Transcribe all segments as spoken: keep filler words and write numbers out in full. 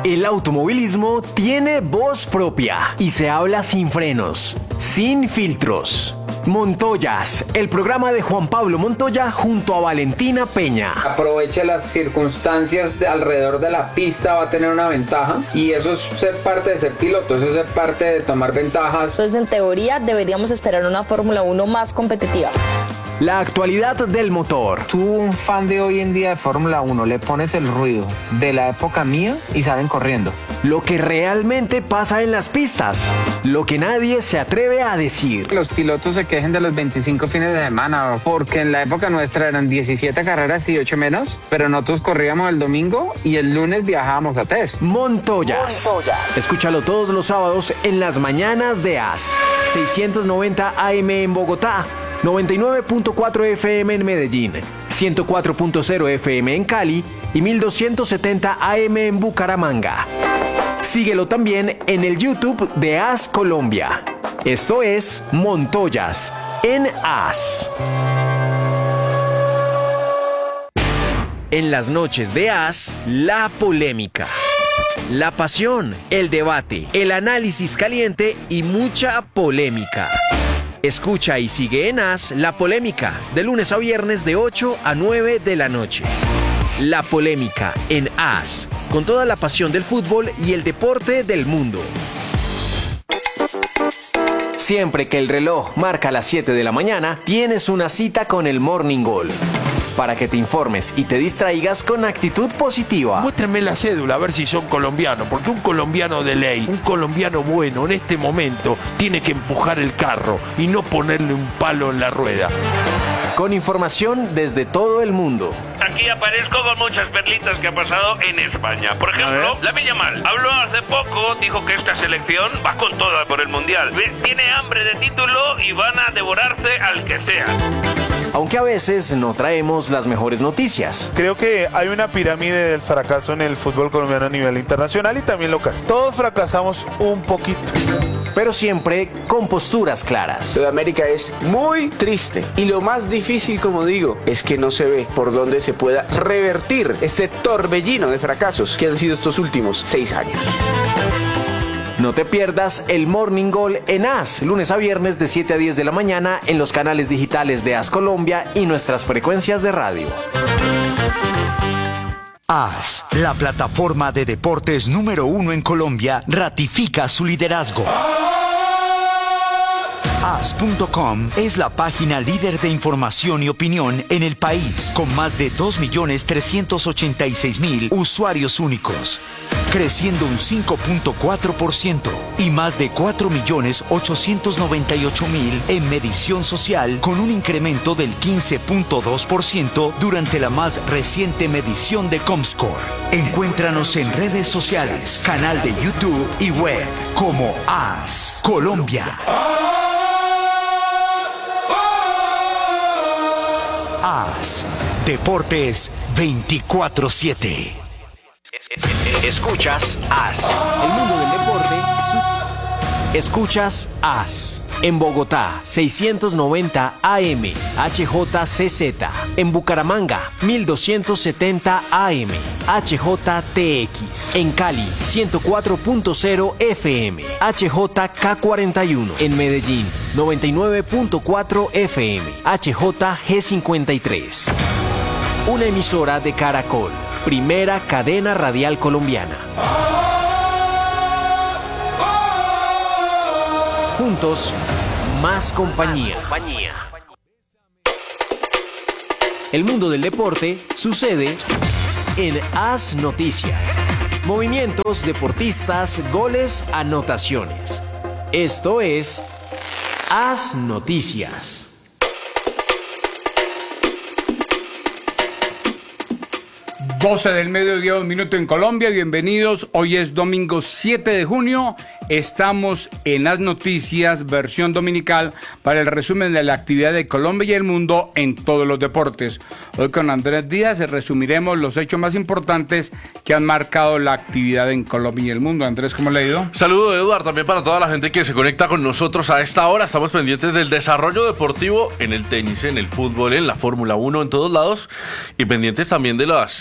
El automovilismo tiene voz propia y se habla sin frenos, sin filtros. Montoyas, el programa de Juan Pablo Montoya junto a Valentina Peña. Aproveche las circunstancias de alrededor de la pista, va a tener una ventaja y eso es ser parte de ser piloto, eso es ser parte de tomar ventajas. Entonces, en teoría, deberíamos esperar una Fórmula uno más competitiva. La actualidad del motor. Tú, un fan de hoy en día de Fórmula uno, le pones el ruido de la época mía y salen corriendo. Lo que realmente pasa en las pistas. Lo que nadie se atreve a decir. Los pilotos se quejen de los veinticinco fines de semana, porque en la época nuestra eran diecisiete carreras y ocho menos, pero nosotros corríamos el domingo y el lunes viajábamos a test. Montoyas. Montoyas. Escúchalo todos los sábados en las mañanas de A S. seiscientos noventa A M en Bogotá. noventa y nueve punto cuatro F M en Medellín, ciento cuatro punto cero F M en Cali y mil doscientos setenta A M en Bucaramanga. Síguelo también en el YouTube de A S Colombia. Esto es Montoyas en A S. En las noches de A S, la polémica, la pasión, el debate, el análisis caliente y mucha polémica. Escucha y sigue en A S La Polémica, de lunes a viernes de ocho a nueve de la noche. La Polémica en A S, con toda la pasión del fútbol y el deporte del mundo. Siempre que el reloj marca las siete de la mañana, tienes una cita con el Morning Goal. Para que te informes y te distraigas con actitud positiva. Muéstrenme la cédula a ver si son colombianos, porque un colombiano de ley, un colombiano bueno en este momento tiene que empujar el carro y no ponerle un palo en la rueda. Con información desde todo el mundo. Aquí aparezco con muchas perlitas que ha pasado en España. Por ejemplo, Lamine Yamal habló hace poco, dijo que esta selección va con toda por el Mundial. Tiene hambre de título y van a devorarse al que sea. Aunque a veces no traemos las mejores noticias. Creo que hay una pirámide del fracaso en el fútbol colombiano a nivel internacional y también local. Todos fracasamos un poquito. Pero siempre con posturas claras. Sudamérica es muy triste y lo más difícil, como digo, es que no se ve por dónde se pueda revertir este torbellino de fracasos que han sido estos últimos seis años. No te pierdas el Morning Goal en A S, lunes a viernes de siete a diez de la mañana en los canales digitales de A S Colombia y nuestras frecuencias de radio. A S, la plataforma de deportes número uno en Colombia, ratifica su liderazgo. A S punto com es la página líder de información y opinión en el país, con más de dos millones trescientos ochenta y seis mil usuarios únicos, creciendo un cinco punto cuatro por ciento y más de cuatro millones ochocientos noventa y ocho mil en medición social, con un incremento del quince punto dos por ciento durante la más reciente medición de Comscore. Encuéntranos en redes sociales, canal de YouTube y web como A S Colombia. A S Deportes veinticuatro siete. Escuchas A S. El mundo del deporte. Escuchas A S. En Bogotá, seiscientos noventa A M, H J C Z. En Bucaramanga, mil doscientos setenta A M, H J T X. En Cali, ciento cuatro punto cero F M, H J K cuarenta y uno. En Medellín, noventa y nueve punto cuatro F M, H J G cincuenta y tres. Una emisora de Caracol, primera cadena radial colombiana. Juntos, más compañía. El mundo del deporte sucede en A S Noticias. Movimientos, deportistas, goles, anotaciones. Esto es A S Noticias. doce del mediodía, un minuto en Colombia. Bienvenidos. Hoy es domingo siete de junio. Estamos en las noticias, versión dominical, para el resumen de la actividad de Colombia y el mundo en todos los deportes. Hoy con Andrés Díaz resumiremos los hechos más importantes que han marcado la actividad en Colombia y el mundo. Andrés, ¿cómo le ha ido? Saludo, Eduardo, también para toda la gente que se conecta con nosotros a esta hora. Estamos pendientes del desarrollo deportivo en el tenis, en el fútbol, en la Fórmula uno, en todos lados, y pendientes también de las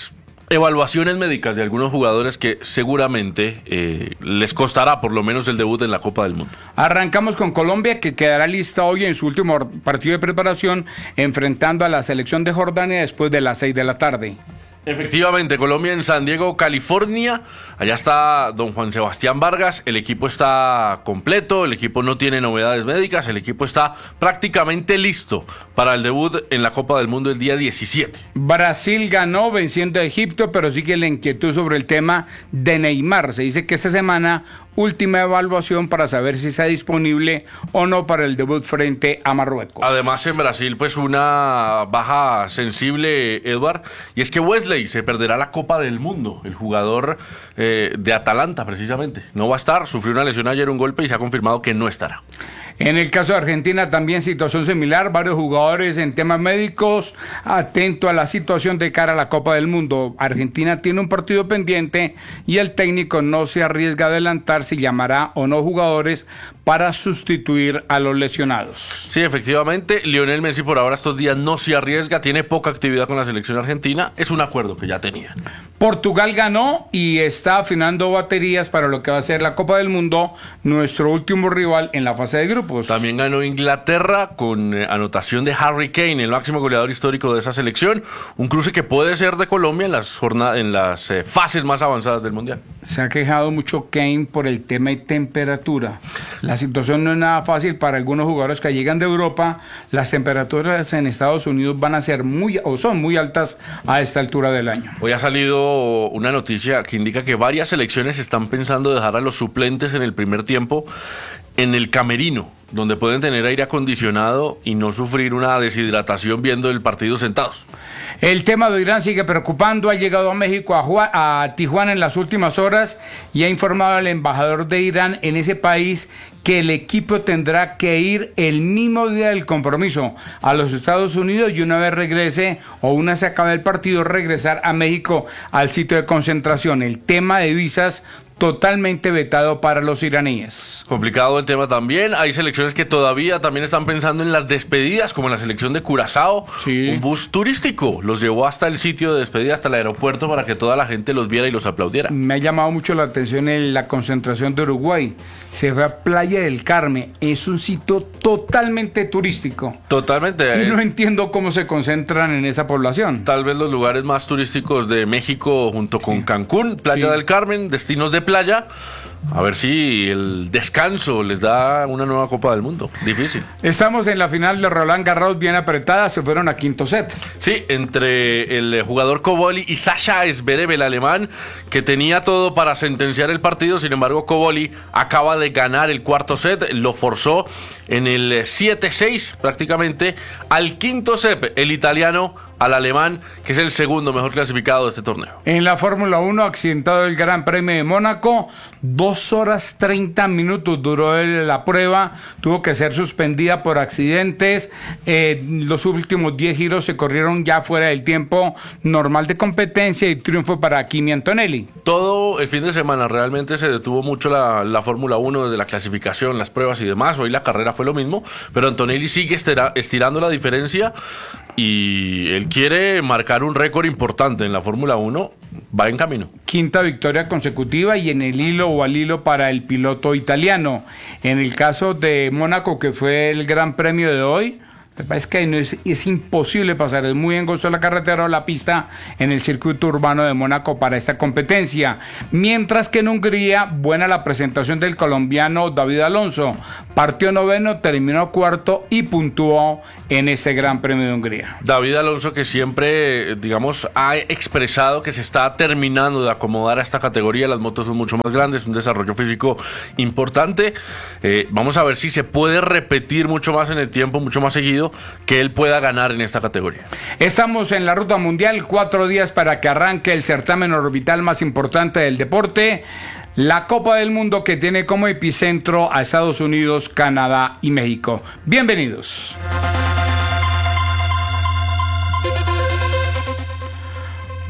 evaluaciones médicas de algunos jugadores que seguramente eh, les costará por lo menos el debut en la Copa del Mundo. Arrancamos con Colombia, que quedará lista hoy en su último partido de preparación, enfrentando a la selección de Jordania después de las seis de la tarde. Efectivamente, Colombia en San Diego, California. Allá está don Juan Sebastián Vargas. El equipo está completo, el equipo no tiene novedades médicas, el equipo está prácticamente listo para el debut en la Copa del Mundo el día diecisiete. Brasil ganó venciendo a Egipto, pero sigue la inquietud sobre el tema de Neymar. Se dice que esta semana última evaluación para saber si está disponible o no para el debut frente a Marruecos. Además, en Brasil, pues una baja sensible, Edward, y es que Wesley se perderá la Copa del Mundo, el jugador eh, de Atalanta, precisamente. No va a estar, sufrió una lesión ayer, un golpe, y se ha confirmado que no estará. En el caso de Argentina también situación similar, varios jugadores en temas médicos, atento a la situación de cara a la Copa del Mundo. Argentina tiene un partido pendiente y el técnico no se arriesga a adelantar si llamará o no jugadores para sustituir a los lesionados. Sí, efectivamente, Lionel Messi por ahora estos días no se arriesga, tiene poca actividad con la selección argentina, es un acuerdo que ya tenía. Portugal ganó y está afinando baterías para lo que va a ser la Copa del Mundo, nuestro último rival en la fase de grupos. También ganó Inglaterra con eh, anotación de Harry Kane, el máximo goleador histórico de esa selección, un cruce que puede ser de Colombia en las jornadas, en las eh, fases más avanzadas del Mundial. Se ha quejado mucho Kane por el tema de temperatura. La situación no es nada fácil para algunos jugadores que llegan de Europa. Las temperaturas en Estados Unidos van a ser muy o son muy altas a esta altura del año. Hoy ha salido una noticia que indica que varias selecciones están pensando dejar a los suplentes en el primer tiempo en el camerino, donde pueden tener aire acondicionado y no sufrir una deshidratación viendo el partido sentados. El tema de Irán sigue preocupando. Ha llegado a México, a, Juan, a Tijuana en las últimas horas y ha informado al embajador de Irán en ese país que el equipo tendrá que ir el mismo día del compromiso a los Estados Unidos y una vez regrese o una vez se acabe el partido regresar a México al sitio de concentración. El tema de visas totalmente vetado para los iraníes. Complicado el tema también. Hay selecciones que todavía también están pensando en las despedidas, como la selección de Curazao. Sí. Un bus turístico los llevó hasta el sitio de despedida, hasta el aeropuerto, para que toda la gente los viera y los aplaudiera. Me ha llamado mucho la atención en la concentración de Uruguay. Se fue a Playa del Carmen. Es un sitio totalmente turístico. Totalmente. Y no entiendo cómo se concentran en esa población. Tal vez los lugares más turísticos de México junto con Sí. Cancún, Playa Sí. del Carmen, destinos de playa. A ver si el descanso les da una nueva Copa del Mundo. Difícil. Estamos en la final de Roland Garros bien apretada. Se fueron a quinto set. Sí, entre el jugador Koboli y Sasha Zverev, el alemán, que tenía todo para sentenciar el partido. Sin embargo, Koboli acaba de ganar el cuarto set, lo forzó en el siete seis prácticamente al quinto set, el italiano al alemán, que es el segundo mejor clasificado de este torneo. En la Fórmula uno, accidentado el Gran Premio de Mónaco, dos horas treinta minutos duró el, la prueba, tuvo que ser suspendida por accidentes, eh, los últimos diez giros se corrieron ya fuera del tiempo normal de competencia y triunfo para Kimi Antonelli. Todo el fin de semana realmente se detuvo mucho la, la Fórmula uno desde la clasificación, las pruebas y demás. Hoy la carrera fue lo mismo, pero Antonelli sigue estira, estirando la diferencia y él quiere marcar un récord importante en la Fórmula uno, va en camino. Quinta victoria consecutiva y en el hilo o al hilo para el piloto italiano. En el caso de Mónaco, que fue el gran premio de hoy, me parece que no es, es imposible pasar, es muy angosto la carretera o la pista en el circuito urbano de Mónaco para esta competencia. Mientras que en Hungría, buena la presentación del colombiano David Alonso. Partió noveno, terminó cuarto y puntuó en este Gran Premio de Hungría. David Alonso, que siempre, digamos, ha expresado que se está terminando de acomodar a esta categoría. Las motos son mucho más grandes, un desarrollo físico importante. Eh, vamos a ver si se puede repetir mucho más en el tiempo, mucho más seguido, que él pueda ganar en esta categoría. Estamos en la ruta mundial, cuatro días para que arranque el certamen orbital más importante del deporte, la Copa del Mundo, que tiene como epicentro a Estados Unidos, Canadá y México. Bienvenidos.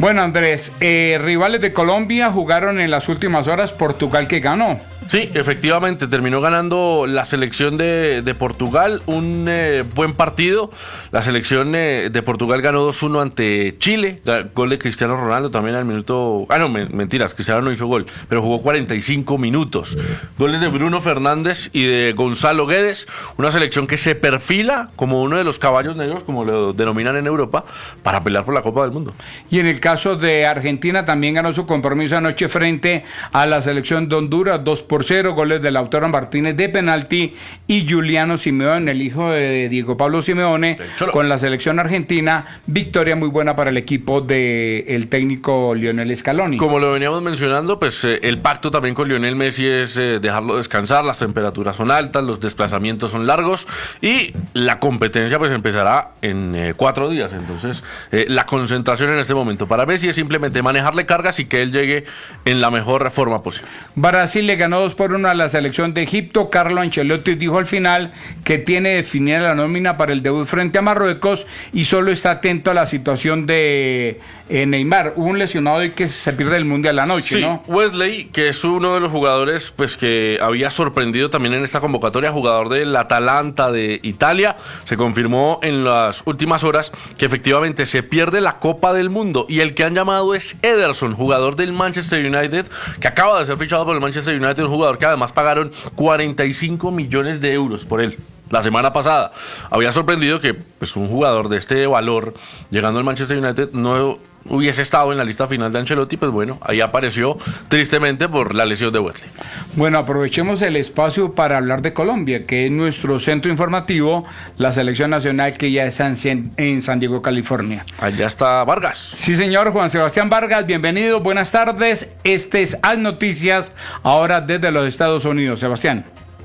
Bueno, Andrés, eh, rivales de Colombia jugaron en las últimas horas, Portugal que ganó. Sí, efectivamente, terminó ganando la selección de, de Portugal, un eh, buen partido. La selección eh, de Portugal ganó dos uno ante Chile, gol de Cristiano Ronaldo también al minuto... Ah, no, me, mentiras, Cristiano no hizo gol, pero jugó cuarenta y cinco minutos. Goles de Bruno Fernández y de Gonzalo Guedes, una selección que se perfila como uno de los caballos negros, como lo denominan en Europa, para pelear por la Copa del Mundo. Y en el caso de Argentina también ganó su compromiso anoche frente a la selección de Honduras, dos por cero, goles de Lautaro Martínez de penalti y Giuliano Simeone, el hijo de Diego Pablo Simeone, con la selección argentina. Victoria muy buena para el equipo del técnico Lionel Scaloni. Como lo veníamos mencionando, pues eh, el pacto también con Lionel Messi es eh, dejarlo descansar, las temperaturas son altas, los desplazamientos son largos y la competencia pues empezará en eh, cuatro días. Entonces eh, la concentración en este momento para Messi es simplemente manejarle cargas y que él llegue en la mejor forma posible. Brasil le ganó dos por uno a la selección de Egipto. Carlo Ancelotti dijo al final que tiene definida la nómina para el debut frente a Marruecos y solo está atento a la situación de eh, Neymar, un lesionado y que se pierde el Mundial la noche, sí, ¿no? Wesley, que es uno de los jugadores pues que había sorprendido también en esta convocatoria, jugador del Atalanta de Italia, se confirmó en las últimas horas que efectivamente se pierde la Copa del Mundo y el que han llamado es Ederson, jugador del Manchester United, que acaba de ser fichado por el Manchester United, un jugador que además pagaron cuarenta y cinco millones de euros por él. La semana pasada había sorprendido que pues, un jugador de este valor, llegando al Manchester United, no hubiese estado en la lista final de Ancelotti. Pues bueno, ahí apareció tristemente por la lesión de Wesley. Bueno, aprovechemos el espacio para hablar de Colombia, que es nuestro centro informativo, la selección nacional que ya está en, en San Diego, California. Allá está Vargas. Sí, señor, Juan Sebastián Vargas, bienvenido, buenas tardes. Este es Haz Noticias, ahora desde los Estados Unidos. Sebastián.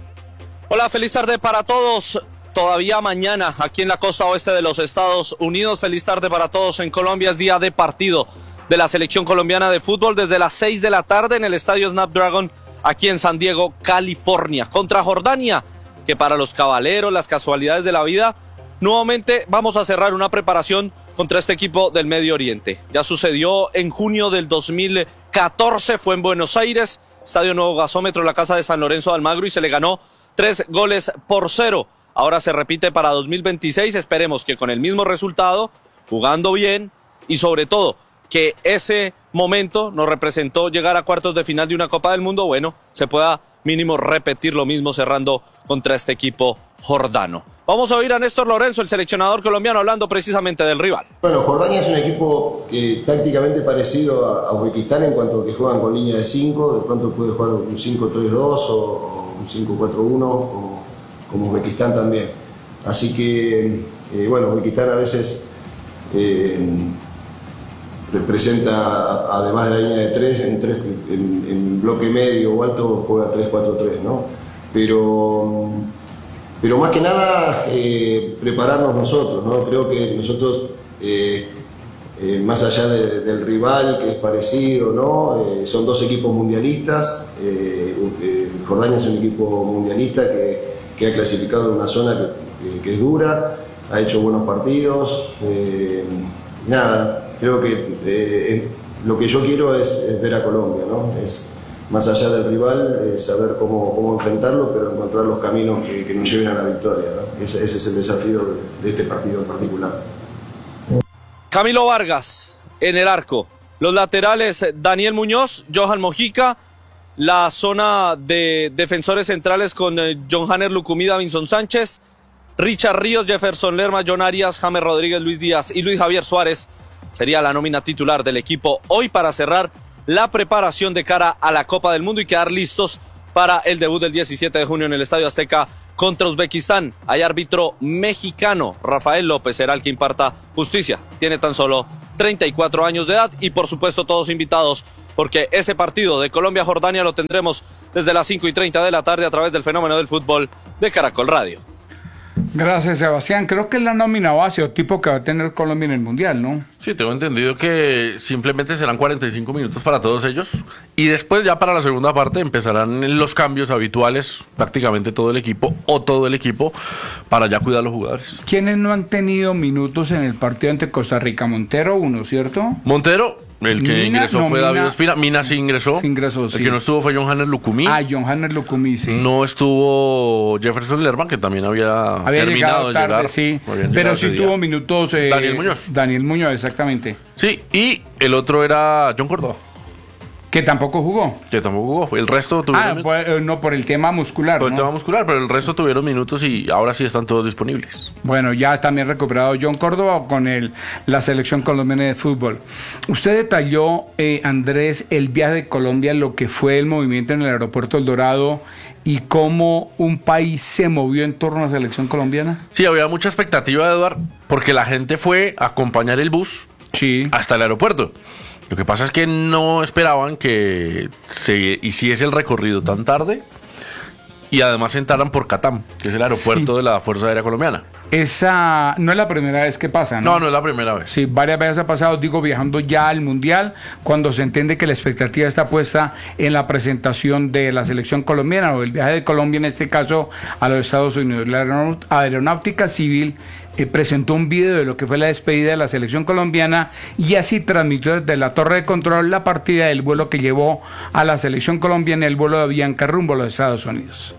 Hola, feliz tarde para todos. Todavía mañana aquí en la costa oeste de los Estados Unidos. Feliz tarde para todos en Colombia. Es día de partido de la selección colombiana de fútbol desde las seis de la tarde en el estadio Snapdragon aquí en San Diego, California, contra Jordania, que para los caballeros, las casualidades de la vida, nuevamente vamos a cerrar una preparación contra este equipo del Medio Oriente. Ya sucedió en junio del dos mil catorce, fue en Buenos Aires, Estadio Nuevo Gasómetro, la casa de San Lorenzo de Almagro, y se le ganó tres goles por cero. Ahora se repite para dos mil veintiséis, esperemos que con el mismo resultado, jugando bien y sobre todo que ese momento nos representó llegar a cuartos de final de una Copa del Mundo, bueno, se pueda mínimo repetir lo mismo cerrando contra este equipo jordano. Vamos a oír a Néstor Lorenzo, el seleccionador colombiano, hablando precisamente del rival. Bueno, Jordania es un equipo que tácticamente parecido a, a Uzbekistán en cuanto a que juegan con línea de cinco, de pronto puede jugar un cinco tres dos o un cinco cuatro uno, como, como Uzbekistán también. Así que, eh, bueno, Uzbekistán a veces eh, representa, además de la línea de tres, en, tres en, en bloque medio o alto juega tres cuatro tres, ¿no? Pero, pero más que nada eh, prepararnos nosotros, ¿no? Creo que nosotros, eh, eh, más allá de, del rival que es parecido, ¿no? Eh, son dos equipos mundialistas. Eh, eh, Jordania es un equipo mundialista que, que ha clasificado en una zona que, que es dura, ha hecho buenos partidos. Eh, nada, creo que eh, lo que yo quiero es, es ver a Colombia, ¿no? Es, más allá del rival, eh, saber cómo, cómo enfrentarlo, pero encontrar los caminos que, que nos lleven a la victoria, ¿no? Ese, ese es el desafío de, de este partido en particular. Camilo Vargas en el arco, los laterales Daniel Muñoz, Johan Mojica, la zona de defensores centrales con eh, John Hanner Lucumí, Davinson Sánchez, Richard Ríos, Jefferson Lerma, John Arias, James Rodríguez, Luis Díaz y Luis Javier Suárez sería la nómina titular del equipo hoy para cerrar la preparación de cara a la Copa del Mundo y quedar listos para el debut del diecisiete de junio en el Estadio Azteca contra Uzbekistán. Hay árbitro mexicano, Rafael López será el que imparta justicia. Tiene tan solo treinta y cuatro años de edad y por supuesto todos invitados porque ese partido de Colombia-Jordania lo tendremos desde las cinco y treinta de la tarde a través del Fenómeno del Fútbol de Caracol Radio. Gracias, Sebastián. Creo que es la nómina base o tipo que va a tener Colombia en el Mundial, ¿no? Sí, tengo entendido que simplemente serán cuarenta y cinco minutos para todos ellos y después ya para la segunda parte empezarán los cambios habituales, prácticamente todo el equipo o todo el equipo para ya cuidar a los jugadores. ¿Quiénes no han tenido minutos en el partido ante Costa Rica? Montero, uno, ¿cierto? Montero El que Mina, ingresó no, fue Mina- David Ospina. Mina sí ingresó. Sí ingresó, sí. El que no estuvo fue John Hanner Lucumí. Ah, John Hanner Lucumí, sí. No estuvo Jefferson Lerman, que también había, Había terminado llegado de tarde, llegar. sí. Habían llegado Pero ese sí día. tuvo minutos. eh, Daniel Muñoz. Daniel Muñoz, exactamente. Sí, y el otro era John Córdoba, Que tampoco jugó. que tampoco jugó. El resto tuvieron Ah, pues, eh, no, por el tema muscular. por el ¿no? tema muscular, pero el resto tuvieron minutos y ahora sí están todos disponibles. Bueno, ya también recuperado John Córdoba con el, la selección colombiana de fútbol. Usted detalló, eh, Andrés, el viaje de Colombia, lo que fue el movimiento en el aeropuerto El Dorado y cómo un país se movió en torno a la selección colombiana. Sí, había mucha expectativa, Eduard, porque la gente fue a acompañar el bus sí. hasta el aeropuerto. Lo que pasa es que no esperaban que se hiciese el recorrido tan tarde y además entraran por Catam, que es el aeropuerto Sí. de la Fuerza Aérea Colombiana. Esa no es la primera vez que pasa, ¿no? No, no es la primera vez. Sí, varias veces ha pasado, digo, viajando ya al Mundial, cuando se entiende que la expectativa está puesta en la presentación de la selección colombiana o el viaje de Colombia, en este caso, a los Estados Unidos. La aeronaut- Aeronáutica Civil eh, presentó un video de lo que fue la despedida de la selección colombiana y así transmitió desde la torre de control la partida del vuelo que llevó a la selección colombiana, el vuelo de Avianca rumbo a los Estados Unidos.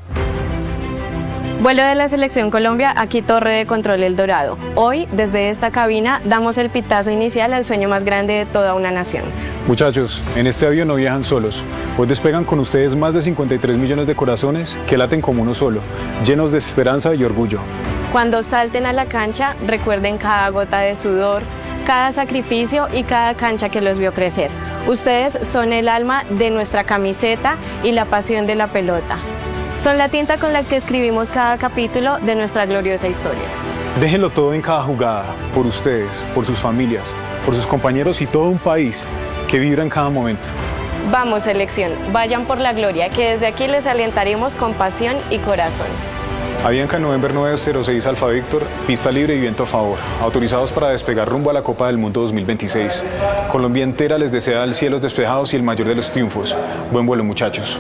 Vuelo de la Selección Colombia, aquí Torre de Control El Dorado. Hoy, desde esta cabina, damos el pitazo inicial al sueño más grande de toda una nación. Muchachos, en este avión no viajan solos. Hoy despegan con ustedes más de cincuenta y tres millones de corazones que laten como uno solo, llenos de esperanza y orgullo. Cuando salten a la cancha, recuerden cada gota de sudor, cada sacrificio y cada cancha que los vio crecer. Ustedes son el alma de nuestra camiseta y la pasión de la pelota. Son la tinta con la que escribimos cada capítulo de nuestra gloriosa historia. Déjenlo todo en cada jugada, por ustedes, por sus familias, por sus compañeros y todo un país que vibra en cada momento. Vamos, selección, vayan por la gloria, que desde aquí les alentaremos con pasión y corazón. Avianca November nueve cero seis Alfa Víctor, pista libre y viento a favor. Autorizados para despegar rumbo a la Copa del Mundo dos mil veintiséis. Colombia entera les desea el cielos despejados y el mayor de los triunfos. Buen vuelo, muchachos.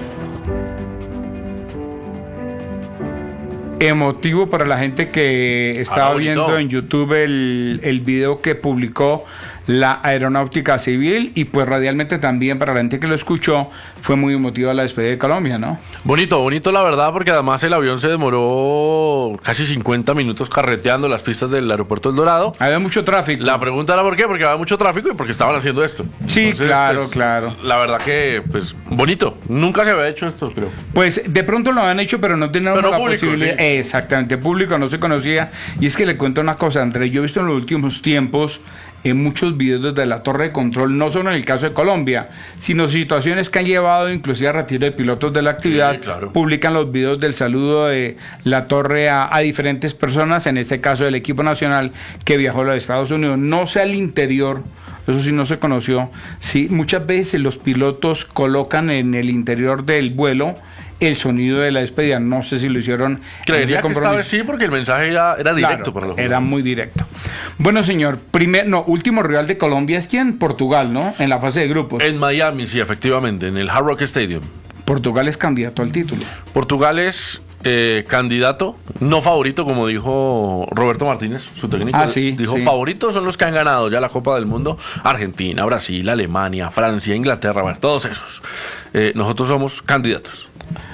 Emotivo para la gente que estaba Ah, viendo bonito. en YouTube el, el video que publicó la Aeronáutica Civil y pues radialmente también para la gente que lo escuchó fue muy emotiva la despedida de Colombia, ¿no? Bonito, bonito la verdad, porque además el avión se demoró casi cincuenta minutos carreteando las pistas del aeropuerto El Dorado. Había mucho tráfico. La pregunta era por qué, porque había mucho tráfico y porque estaban haciendo esto. Sí, claro, pues, claro. La verdad que, pues, bonito. Nunca se había hecho esto, creo. Pues de pronto lo han hecho, pero no teníamos Pero la público, posibilidad. sí. Exactamente, público no se conocía. Y es que le cuento una cosa, Andrés, yo he visto en los últimos tiempos en muchos videos desde la torre de control, no solo en el caso de Colombia, sino situaciones que han llevado inclusive a retiro de pilotos de la actividad. Sí, claro. Publican los videos del saludo de la torre a, a diferentes personas, en este caso del equipo nacional que viajó a los Estados Unidos. No sé al interior, eso sí no se conoció. Sí, muchas veces los pilotos colocan en el interior del vuelo el sonido de la despedida. No sé si lo hicieron. Creería que esta vez sí, porque el mensaje era, era directo Claro, para los era muy directo. Bueno, señor, primer, no, último rival de Colombia es quién? Portugal, ¿no? En la fase de grupos. En Miami, sí, efectivamente, en el Hard Rock Stadium. Portugal es candidato al título. Portugal es eh, candidato, no favorito, como dijo Roberto Martínez, su técnico. Ah, sí, dijo, sí. favoritos son los que han ganado ya la Copa del Mundo: Argentina, Brasil, Alemania, Francia, Inglaterra, bueno, todos esos. Eh, nosotros somos candidatos.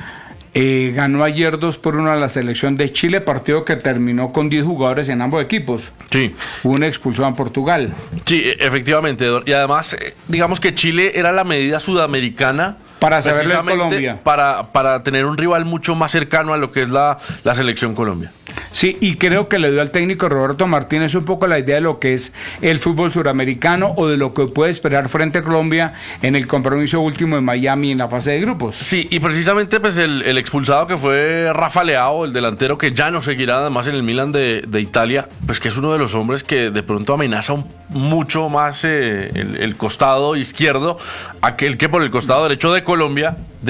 Eh, ganó ayer dos por uno a la selección de Chile, partido que terminó con diez jugadores en ambos equipos. Sí. Hubo una expulsión a Portugal. Sí, e- efectivamente. Eduardo. Y además, eh, digamos que Chile era la medida sudamericana. Para saberle a precisamente Colombia. Para, para tener un rival mucho más cercano a lo que es la, la selección Colombia. Sí, y creo que le dio al técnico Roberto Martínez un poco la idea de lo que es el fútbol suramericano o de lo que puede esperar frente a Colombia en el compromiso último de Miami en la fase de grupos. Sí, y precisamente pues el, el expulsado que fue Rafa Leao, el delantero que ya no seguirá además en el Milan de, de Italia, pues que es uno de los hombres que de pronto amenaza un, mucho más eh, el, el costado izquierdo, aquel que por el costado derecho de Colombia